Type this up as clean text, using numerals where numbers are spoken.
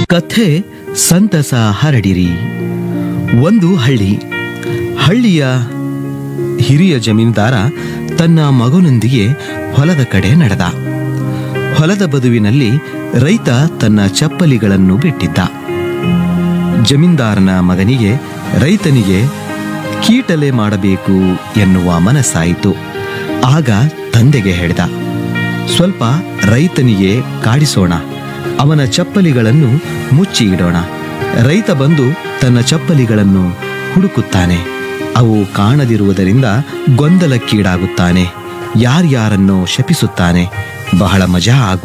ಕಥೆ ಸಂತಸ ಹರಡಿರಿ. ಒಂದು ಹಳ್ಳಿಯ ಹಿರಿಯ ಜಮೀನ್ದಾರ ತನ್ನ ಮಗನೊಂದಿಗೆ ಹೊಲದ ಕಡೆ ನಡೆದ. ಹೊಲದ ಬದುವಿನಲ್ಲಿ ರೈತ ತನ್ನ ಚಪ್ಪಲಿಗಳನ್ನು ಬಿಟ್ಟಿದ್ದ. ಜಮೀನ್ದಾರನ ಮಗನಿಗೆ ರೈತನಿಗೆ ಕೀಟಲೆ ಮಾಡಬೇಕು ಎನ್ನುವ ಮನಸ್ಸಾಯಿತು. ಆಗ ತಂದೆಗೆ ಹೇಳಿದ, ಸ್ವಲ್ಪ ರೈತನಿಗೆ ಕಾಡಿಸೋಣ, ಅವನ ಚಪ್ಪಲಿಗಳನ್ನು ಮುಚ್ಚಿ ಇಡೋಣ. ರೈತ ಬಂದು ತನ್ನ ಚಪ್ಪಲಿಗಳನ್ನು ಹುಡುಕುತ್ತಾನೆ. ಅವು ಕಾಣದಿರುವುದರಿಂದ ಗೊಂದಲಕ್ಕೀಡಾಗುತ್ತಾನೆ. ಯಾರ್ಯಾರನ್ನೋ ಶಪಿಸುತ್ತಾನೆ. ಬಹಳ ಮಜಾ